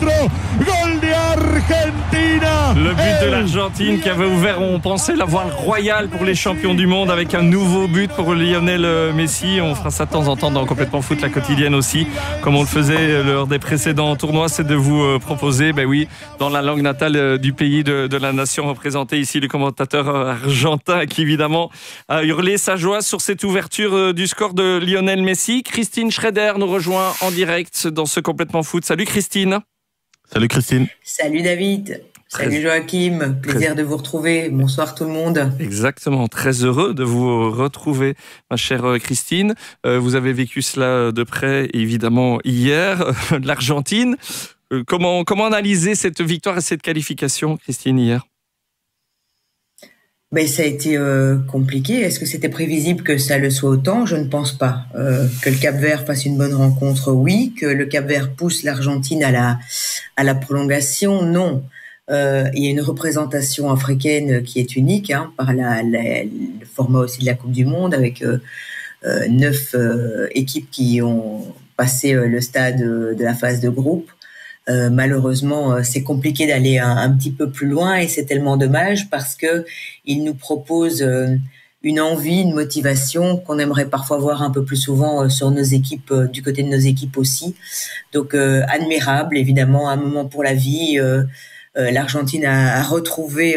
Gol de Argentina. Le but de l'Argentine qui avait ouvert, on pensait, la voie royale pour les champions du monde avec un nouveau but pour Lionel Messi. On fera ça de temps en temps dans Complètement Foot, la quotidienne aussi, comme on le faisait lors des précédents tournois, c'est de vous proposer, dans la langue natale du pays de la nation représentée ici, le commentateur argentin qui évidemment a hurlé sa joie sur cette ouverture du score de Lionel Messi. Christine Schrader nous rejoint en direct dans ce Complètement Foot. Salut Christine. Salut Christine. Salut David. Salut Joachim. Plaisir de vous retrouver. Bonsoir tout le monde. Exactement. Très heureux de vous retrouver, ma chère Christine. Vous avez vécu cela de près, évidemment, hier. L'Argentine. Comment analyser cette victoire et cette qualification, Christine, hier ? Ça a été compliqué. Est-ce que c'était prévisible que ça le soit autant ? Je ne pense pas. Que le Cap-Vert fasse une bonne rencontre, oui. Que le Cap-Vert pousse l'Argentine à la prolongation, non. Il y a une représentation africaine qui est unique, par le format aussi de la Coupe du Monde, avec 9 équipes qui ont passé le stade de la phase de groupe. Malheureusement, c'est compliqué d'aller un petit peu plus loin et c'est tellement dommage parce que il nous propose une envie, une motivation qu'on aimerait parfois voir un peu plus souvent sur nos équipes, du côté de nos équipes aussi. Donc admirable, évidemment, un moment pour la vie. L'Argentine a retrouvé,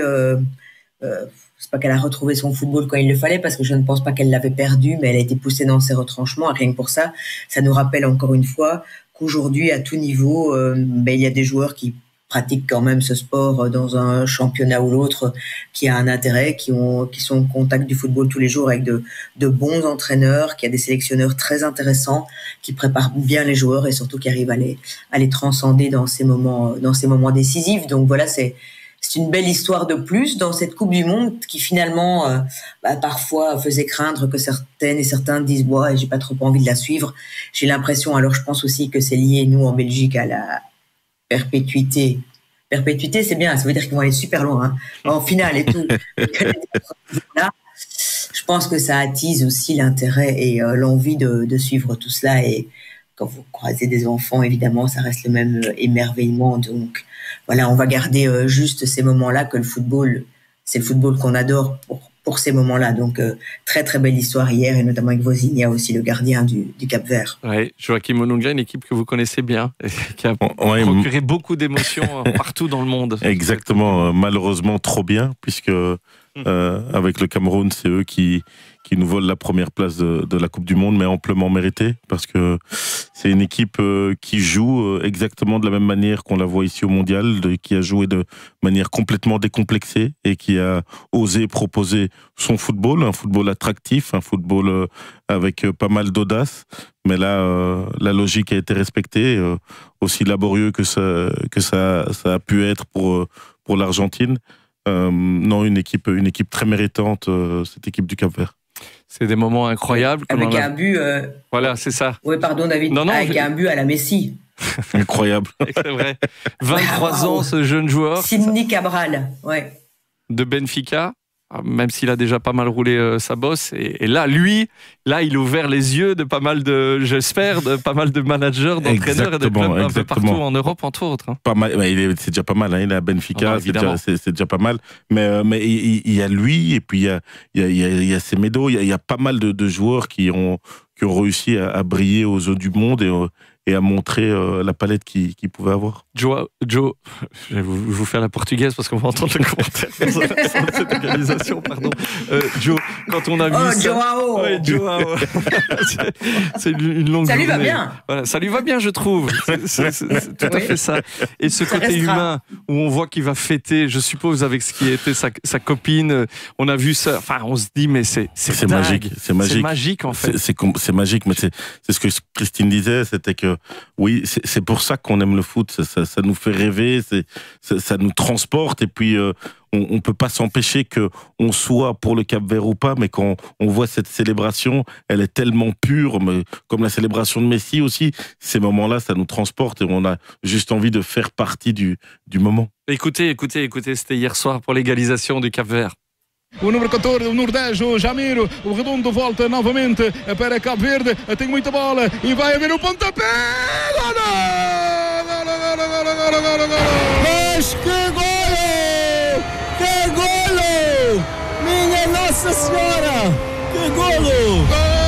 c'est pas qu'elle a retrouvé son football quand il le fallait, parce que je ne pense pas qu'elle l'avait perdu, mais elle a été poussée dans ses retranchements. Et rien que pour ça, ça nous rappelle encore une fois qu'aujourd'hui, à tout niveau, il y a des joueurs qui pratiquent quand même ce sport dans un championnat ou l'autre, qui a un intérêt, qui sont au contact du football tous les jours avec de bons entraîneurs, qui a des sélectionneurs très intéressants, qui préparent bien les joueurs et surtout qui arrivent à les transcender dans ces moments décisifs. Donc voilà, c'est une belle histoire de plus dans cette Coupe du Monde qui finalement parfois faisait craindre que certaines et certains disent j'ai pas trop envie de la suivre. J'ai l'impression, alors je pense aussi que c'est lié nous en Belgique à la perpétuité. Perpétuité, c'est bien, ça veut dire qu'ils vont aller super loin, en finale et tout. Là, je pense que ça attise aussi l'intérêt et l'envie de suivre tout cela. Et quand vous croisez des enfants, évidemment, ça reste le même émerveillement. Donc voilà, on va garder juste ces moments-là, que le football, c'est le football qu'on adore pour ces moments-là. Donc très très belle histoire hier, et notamment avec Vozinha aussi, le gardien du Cap-Vert. Oui, Joachim Onunga, une équipe que vous connaissez bien, qui a procuré beaucoup d'émotions partout dans le monde. Exactement, malheureusement trop bien, puisque avec le Cameroun, c'est eux qui nous volent la première place de la Coupe du Monde, mais amplement méritée, parce que c'est une équipe qui joue exactement de la même manière qu'on la voit ici au Mondial, qui a joué de manière complètement décomplexée et qui a osé proposer son football, un football attractif, un football avec pas mal d'audace. Mais là, la logique a été respectée, aussi laborieux que ça a pu être pour l'Argentine. Non, une équipe très méritante, cette équipe du Cap-Vert. C'est des moments incroyables. Avec un but... Voilà, c'est ça. Oui, pardon David, avec un but à la Messi. Incroyable. C'est vrai. 23 ans, ce jeune joueur. Sidney Cabral, de Benfica, même s'il a déjà pas mal roulé sa bosse. Et là, il a ouvert les yeux de pas mal de managers, d'entraîneurs et de clubs un peu partout en Europe, entre autres. Pas mal, c'est déjà pas mal. Il est à Benfica, c'est déjà pas mal. Mais il y a lui, et puis il y a Semedo, il y a pas mal de joueurs qui ont réussi à briller aux yeux du monde et à montrer la palette qu'ils pouvaient avoir. Joe, je vais vous faire la portugaise parce qu'on va entendre le commentaire de cette égalisation, pardon. Joe, quand on a vu ça... Joao. Ouais, Joao. C'est une longue Ça lui va journée. bien. Voilà, ça lui va bien, je trouve. C'est tout à fait ça. Et ce côté restera. humain où on voit qu'il va fêter, je suppose, avec ce qui était sa copine. On a vu ça. Enfin, on se dit, mais c'est magique. C'est magique. C'est magique, en fait. C'est magique, mais c'est ce que Christine disait, c'était que oui, c'est pour ça qu'on aime le foot. Ça nous fait rêver, ça nous transporte, et puis on peut pas s'empêcher que on soit pour le Cap-Vert ou pas, mais quand on voit cette célébration, elle est tellement pure, mais comme la célébration de Messi aussi, ces moments-là, ça nous transporte et on a juste envie de faire partie du moment. Écoutez, c'était hier soir pour l'égalisation du Cap-Vert. O número 14, o número 10, o Jamiro, o Redondo volta novamente para Cabo Verde, tem muita bola e vai haver o pontapé! Golo! Mas que golo! Que golo! Minha Nossa Senhora! Que golo!